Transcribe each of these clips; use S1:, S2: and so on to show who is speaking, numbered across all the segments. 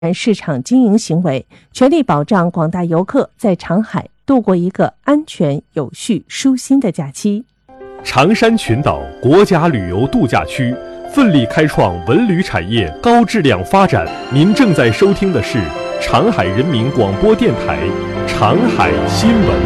S1: 市场经营行为，全力保障广大游客在长海度过一个安全、有序、舒心的假期。
S2: 长山群岛国家旅游度假区奋力开创文旅产业高质量发展。您正在收听的是长海人民广播电台长海新闻。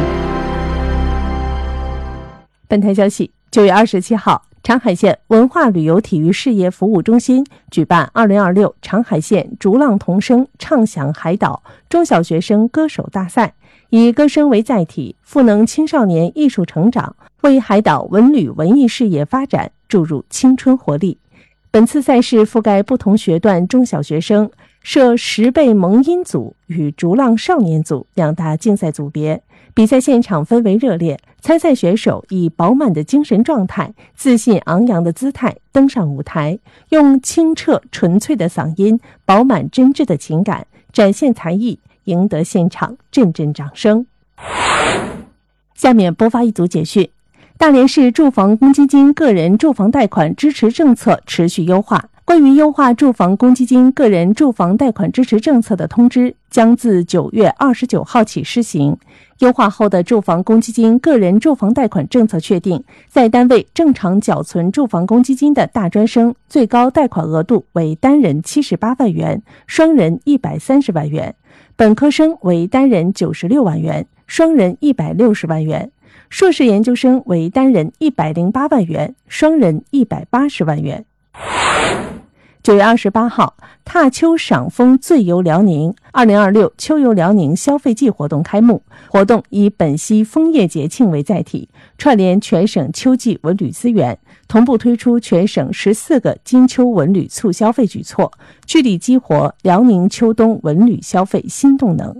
S1: 本台消息，9月27号，长海县文化旅游体育事业服务中心举办2026长海县逐浪童声唱响海岛中小学生歌手大赛，以歌声为载体，赋能青少年艺术成长，为海岛文旅文艺事业发展注入青春活力。本次赛事覆盖不同学段中小学生，设10倍萌音组与逐浪少年组2大竞赛组别。比赛现场氛围热烈，参赛选手以饱满的精神状态、自信昂扬的姿态登上舞台，用清澈纯粹的嗓音、饱满真挚的情感展现才艺，赢得现场阵阵掌声。下面播发一组简讯。大连市住房公积金个人住房贷款支持政策持续优化。关于优化住房公积金个人住房贷款支持政策的通知将自9月29号起施行。优化后的住房公积金个人住房贷款政策确定，在单位正常缴存住房公积金的大专生，最高贷款额度为单人78万元，双人130万元；本科生为单人96万元，双人160万元；硕士研究生为单人108万元，双人180万元。9月28号，踏秋赏枫醉游辽宁2026秋游辽宁消费季活动开幕。活动以本溪枫叶节庆为载体，串联全省秋季文旅资源，同步推出全省14个金秋文旅促消费举措，聚力激活辽宁秋冬文旅消费新动能。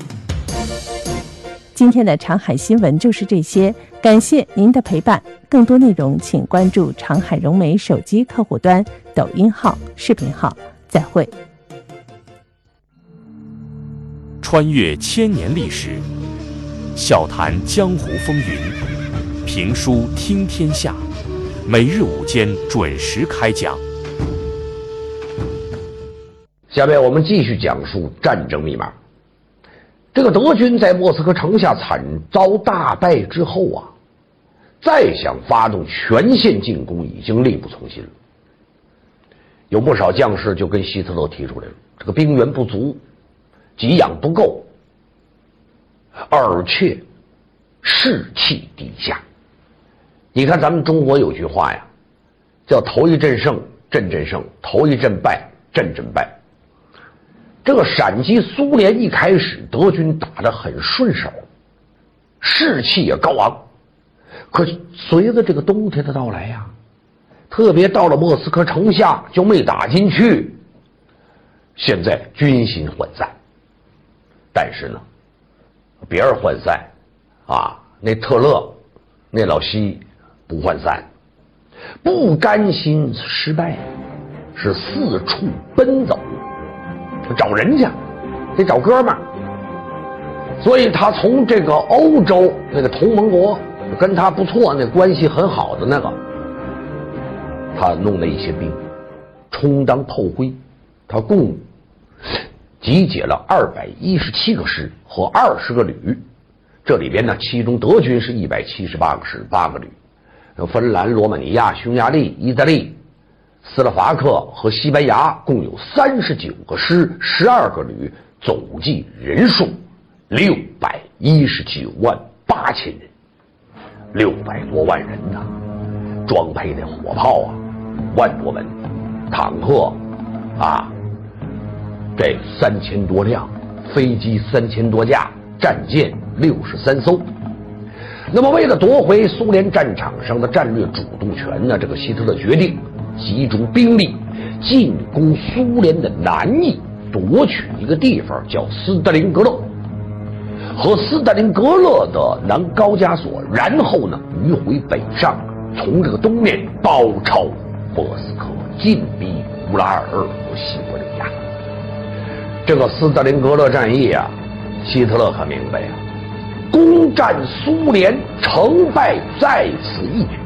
S1: 今天的长海新闻就是这些，感谢您的陪伴。更多内容请关注长海融媒手机客户端、抖音号、视频号。再会。
S3: 穿越千年历史，笑谈江湖风云，评书听天下，每日午间准时开讲。
S4: 下面我们继续讲述战争密码。这个德军在莫斯科城下惨遭大败之后啊，再想发动全线进攻已经力不从心了。有不少将士就跟希特勒提出来了，这个兵源不足，给养不够，而且士气低下。你看咱们中国有句话呀，叫头一阵胜阵阵胜，头一阵败阵阵败。这个闪击苏联一开始德军打得很顺手，士气也高昂，可随着这个冬天的到来呀，特别到了莫斯科城下就没打进去，现在军心涣散。但是呢，别人涣散啊，那特勒那老西不涣散，不甘心失败，是四处奔走，找人家，得找哥们儿。所以他从这个欧洲那个同盟国跟他不错，那关系很好的那个，他弄了一些兵充当炮灰，他共集结了217个师和20个旅，这里边呢，其中德军是178个师8个旅，芬兰、罗马尼亚、匈牙利、意大利、斯洛伐克和西班牙共有39个师12个旅，总计人数619万8千人，600多万人呐，装配的火炮啊5万多门，坦克啊这3000多辆，飞机3000多架，战舰63艘。那么为了夺回苏联战场上的战略主动权呢，这个希特勒决定集中兵力进攻苏联的南翼，夺取一个地方叫斯大林格勒和斯大林格勒的南高加索，然后呢迂回北上，从这个东面包抄莫斯科，进逼乌拉尔和西伯利亚。这个斯大林格勒战役啊，希特勒可明白啊，攻占苏联成败在此一举。